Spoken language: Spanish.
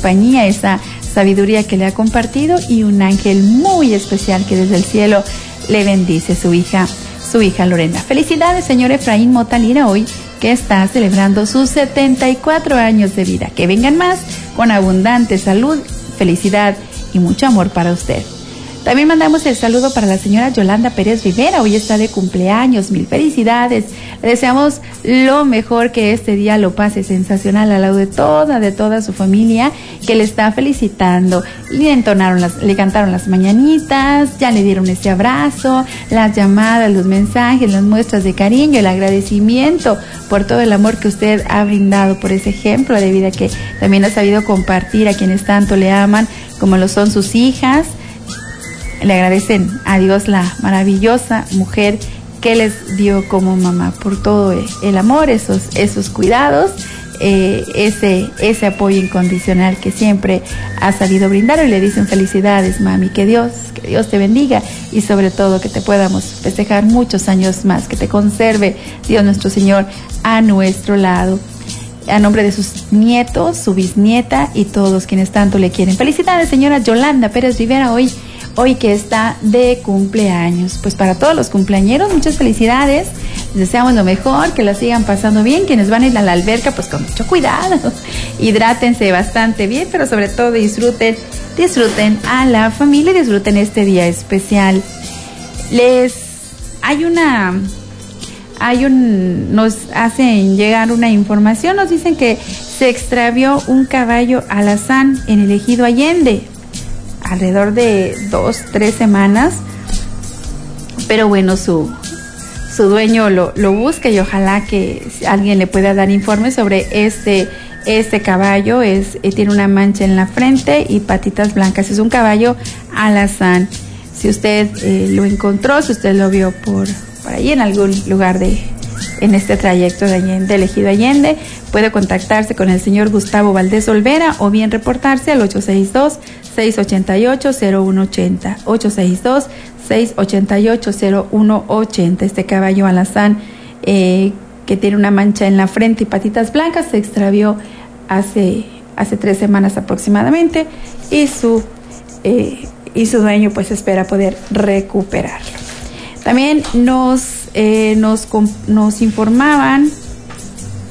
compañía, esa sabiduría que le ha compartido, y un ángel muy especial que desde el cielo le bendice, su hija Lorena. Felicidades, señor Efraín Mota Lira, hoy que está celebrando sus 74 años de vida. Que vengan más con abundante salud, felicidad y mucho amor para usted. También mandamos el saludo para la señora Yolanda Pérez Rivera, hoy está de cumpleaños, mil felicidades. Le deseamos lo mejor, que este día lo pase sensacional al lado de toda su familia que le está felicitando. Le cantaron las mañanitas, ya le dieron ese abrazo, las llamadas, los mensajes, las muestras de cariño, el agradecimiento por todo el amor que usted ha brindado, por ese ejemplo de vida que también ha sabido compartir a quienes tanto le aman, como lo son sus hijas. Le agradecen a Dios la maravillosa mujer que les dio como mamá, por todo el amor, esos cuidados, ese apoyo incondicional que siempre ha sabido brindar. Y le dicen felicidades, mami, que Dios te bendiga, y sobre todo que te podamos festejar muchos años más, que te conserve Dios nuestro Señor a nuestro lado. A nombre de sus nietos, su bisnieta y todos quienes tanto le quieren. Felicidades, señora Yolanda Pérez Rivera, hoy que está de cumpleaños. Pues para todos los cumpleañeros, muchas felicidades. Les deseamos lo mejor, que la sigan pasando bien. Quienes van a ir a la alberca, pues con mucho cuidado. Hidrátense bastante bien, pero sobre todo disfruten a la familia y disfruten este día especial. Nos hacen llegar una información, nos dicen que se extravió un caballo alazán en el ejido Allende, alrededor de 2-3 semanas, pero bueno, su dueño lo busca, y ojalá que alguien le pueda dar informes sobre este caballo. Tiene una mancha en la frente y patitas blancas, es un caballo alazán. Si usted lo encontró, si usted lo vio por ahí en algún lugar en este trayecto de Allende, el ejido Allende, puede contactarse con el señor Gustavo Valdés Olvera, o bien reportarse al 862-688-0180, 862-688-0180. Este caballo alazán que tiene una mancha en la frente y patitas blancas se extravió hace 3 semanas aproximadamente, y su dueño pues espera poder recuperarlo. También nos informaban